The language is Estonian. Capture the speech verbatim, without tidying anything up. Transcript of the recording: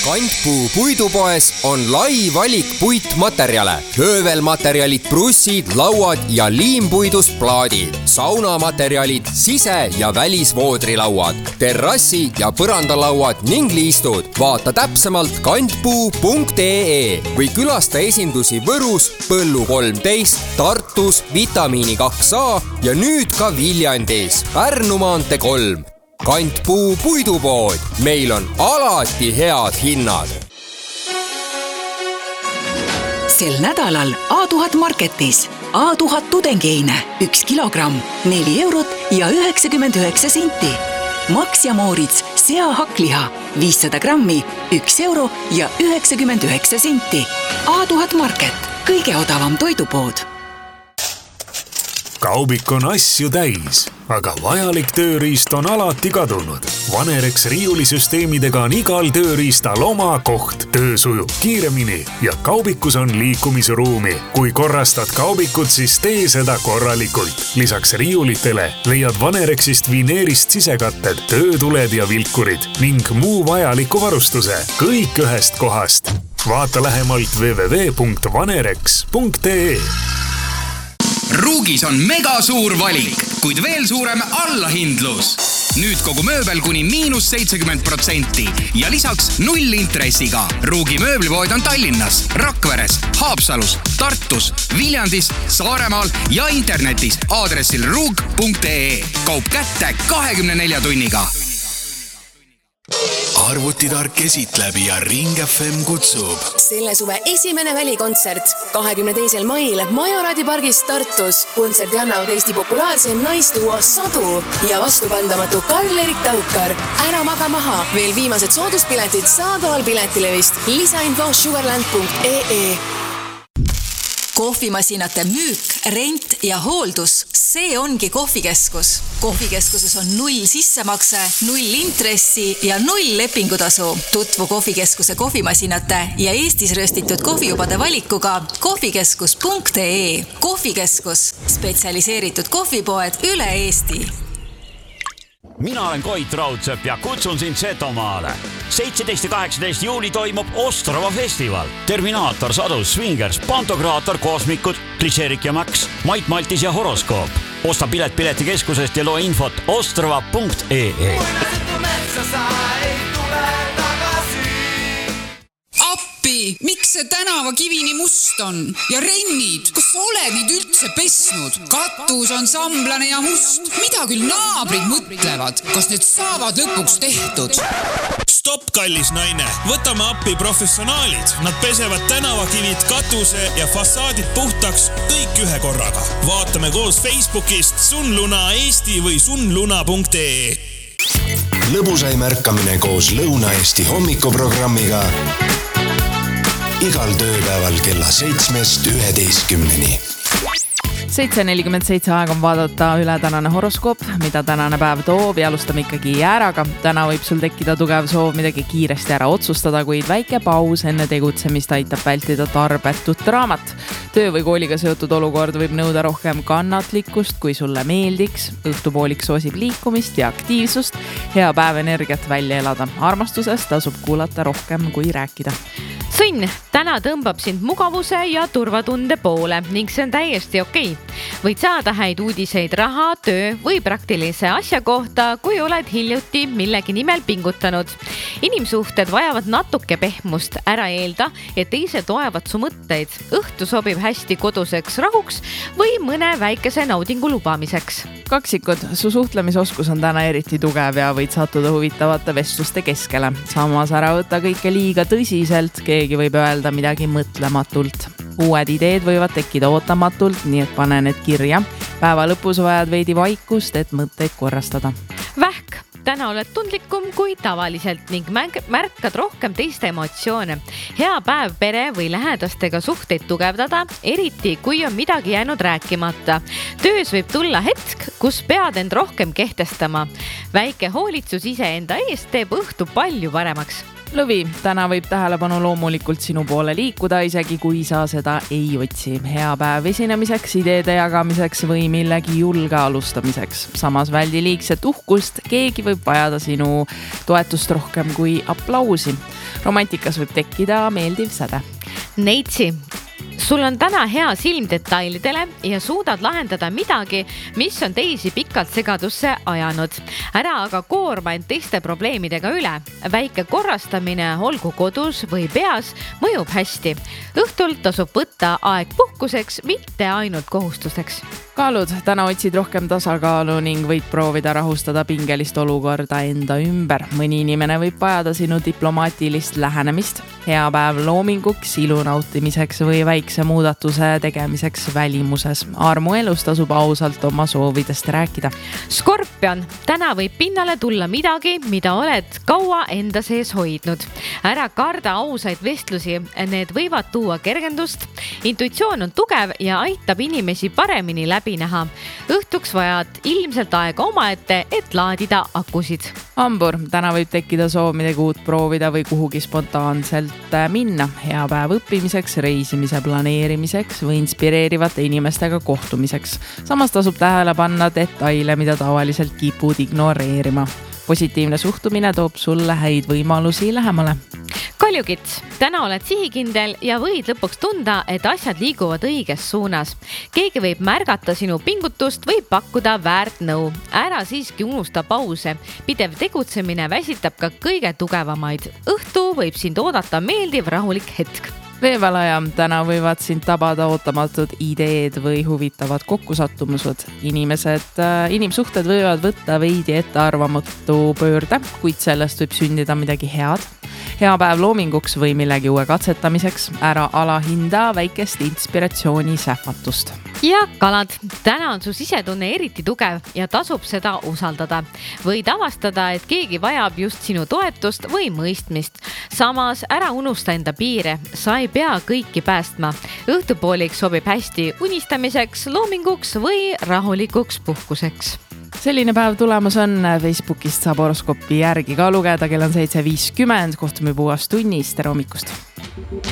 Kantpuu puidupoes on lai valik puitmaterjale, höövelmaterjalid, brussid, lauad ja liimpuidust plaadid, saunamaterjalid, sise- ja välisvoodrilauad, terrassi- ja põrandalauad ning liistud. Vaata täpsemalt kantpuu punkt ee või külasta esindusi Võrus, Põllu kolmteist, Tartus, Vitamiini kaks A ja nüüd ka Viljandis, Pärnu maantee kolm. Kantpuu puidupood. Meil on alati head hinnad. Sel nädalal A tuhat Marketis A tuhat tudengeine üks kilogramm, neli eurot ja üheksakümmend üheksa senti. Max ja Moorits seahakliha viissada grammi, üks euro ja üheksakümmend üheksa senti. A tuhat Market, kõige odavam toidupood. Kaubik on asju täis, aga vajalik tööriist on alati kadunud. Vanerex riiulisüsteemidega on igal tööriistal oma koht. Töö sujub kiiremini ja kaubikus on liikumisruumi. Kui korrastad kaubikut, siis tee seda korralikult. Lisaks riiulitele leiad Vanerexist vineerist sisekatted, töötuled ja vilkurid ning muu vajaliku varustuse. Kõik ühest kohast. Vaata lähemalt w w w punkt vanerex punkt ee. Ruugis on mega suur valik, kuid veel suurem allahindlus. Nüüd kogu mööbel kuni miinus seitsekümmend protsenti ja lisaks null intressiga. Ruugi mööblipood on Tallinnas, Rakveres, Haapsalus, Tartus, Viljandis, Saaremaal ja internetis aadressil ruug punkt ee. Kaup kätte kahekümne nelja tunniga. Arvutitark esitleb ja Ring F M kutsub. Selle suve esimene välikontsert kahekümne teisel mail Majoradi pargis Tartus. Kontserdi annavad Eesti populaarse naistuo Sadu ja vastupandamatu Karl-Erik Taukar. Ära maga maha. Veel viimased sooduspiletid saadaval piletilevist. Lisainfo sugarland punkt ee. Kohvimasinate müük, rent ja hooldus, see ongi kohvikeskus. Kohvikeskuses on null sissemakse, null intressi ja null lepingutasu. Tutvu kohvikeskuse kohvimasinate ja Eestis röstitud kohvijubade valikuga kohvikeskus punkt ee. Kohvikeskus, spetsialiseeritud kohvipoed üle Eesti. Mina olen Koit Raudsepp ja kutsun sind Setomaale. seitseteist ja kaheksateist juuli toimub Ostrava festival. Terminaator, Sadus, Swingers, Pantokraator, Kosmikud, Klišerik ja Max, Mait Maltis ja Horoskoop. Osta pilet piletikeskusest ja loo infot ostrava punkt ee. Appi, miks see tänava kivi nii must on? Ja rennid, kas sa oled nüüd üldse pesnud? Katus on samblane ja must. Mida küll naabrid mõtlevad? Kas need saavad lõpuks tehtud? Stopp, kallis naine. Võtame appi professionaalid. Nad pesevad tänavakivid, katuse ja fassaadid puhtaks kõik ühe korraga. Vaatame koos Facebookist Sunluna Eesti või sunluna punkt ee. Lõbusai märkamine koos Lõuna-Eesti hommikuprogrammiga igal tööpäeval kella seitsmest üheteistkümneni. seitse nelikümmend seitse aeg on vaadata üle tänane horoskoop, mida tänane päev toob ja alustame ikkagi jääraga. Täna võib sul tekkida tugev soov midagi kiiresti ära otsustada, kuid väike paus enne tegutsemist aitab vältida tarbetut draamat. Töö või kooliga seotud olukord võib nõuda rohkem kannatlikkust, kui sulle meeldiks. Õhtupooliks soosib liikumist ja aktiivsust. Hea päev energiat välja elada. Armastusest tasub kuulata rohkem kui rääkida. Sõnn, täna tõmbab sind mugavuse ja turvatunde poole ning see on täiesti okei. Võid saada häid uudiseid raha, töö või praktilise asja kohta, kui oled hiljuti millegi nimel pingutanud. Inimsuhted vajavad natuke pehmust, ära eelda, et teised toevad su mõtteid. Õhtu sobib hästi koduseks rahuks või mõne väikese naudingu lubamiseks. Kaksikud, su suhtlemisoskus on täna eriti tugev ja võid sattuda huvitavate vestluste keskele. Samas ära võtta kõike liiga tõsiselt, keegi võib öelda midagi mõtlematult. Uued ideed võivad tekkida ootamatult, nii et pane need kirja. Päeva lõpus vajad veidi vaikust, et mõtteid korrastada. Vähk, täna oled tundlikum kui tavaliselt ning märkad rohkem teiste emotsioone. Hea päev pere või lähedastega suhteid tugevdada, eriti kui on midagi jäänud rääkimata. Töös võib tulla hetk, kus pead end rohkem kehtestama. Väike hoolitsus iseenda eest teeb õhtu palju paremaks. Lõvi, täna võib tähelepanu loomulikult sinu poole liikuda, isegi kui sa seda ei otsi. Hea päev esinemiseks, ideede jagamiseks või millegi julge alustamiseks. Samas väldi liigset uhkust, keegi võib vajada sinu toetust rohkem kui aplausi. Romantikas võib tekkida meeldiv säde. Neitsi, sul on täna hea silm detailidele ja suudad lahendada midagi, mis on teisi pikalt segadusse ajanud. Ära aga koorma end teiste probleemidega üle. Väike korrastamine, olgu kodus või peas, mõjub hästi. Õhtul tasub võtta aeg puhkuseks, mitte ainult kohustuseks. Kaalud, täna otsid rohkem tasakaalu ning võid proovida rahustada pingelist olukorda enda ümber. Mõni inimene võib vajada sinu diplomaatilist lähenemist. Hea päev loominguks, ilu nautimiseks või väikse muudatuse tegemiseks välimuses. Armu elus tasub ausalt oma soovidest rääkida. Skorpion, täna võib pinnale tulla midagi, mida oled kaua enda sees hoidnud. Ära karda ausaid vestlusi, need võivad tuua kergendust. Intuitsioon on tugev ja aitab inimesi paremini läbi näha. Õhtuks vajad ilmselt aega omaette, et laadida akusid. Hambur, täna võib tekkida soov midagi uut proovida või kuhugi spontaanselt minna. Hea päev õppimiseks, reisimise planeerimiseks või inspireerivate inimestega kohtumiseks. Samas tasub tähele panna detaile, mida tavaliselt kipud ignoreerima. Positiivne suhtumine toob sulle häid võimalusi lähemale. Kaljukits, täna oled sihikindel ja võid lõpuks tunda, et asjad liiguvad õiges suunas. Keegi võib märgata sinu pingutust või pakkuda väärt nõu. Ära siiski unusta pause. Pidev tegutsemine väsitab ka kõige tugevamaid. Õhtu võib sind oodata meeldiv rahulik hetk. Veevalaja, täna võivad sind tabada ootamatud ideed või huvitavad kokkusattumused. Inimesed, inimsuhted võivad võtta veidi ettearvamatu pöörde, kuid sellest võib sündida midagi head. Hea päev loominguks või millegi uue katsetamiseks. Ära alahinda väikest inspiratsiooni sähvatust. Ja kalad, täna on su sisetunne eriti tugev ja tasub seda usaldada. Võid avastada, et keegi vajab just sinu toetust või mõistmist. Samas ära unusta enda piire, sa ei pea kõiki päästma. Õhtupooliks sobib hästi unistamiseks, loominguks või rahulikuks puhkuseks. Selline päev tulemus on. Facebookist saab horoskoopi järgi ka lugeda, kell on seitse viiskümmend. Kohtume puuas tunnis. Tere hommikust!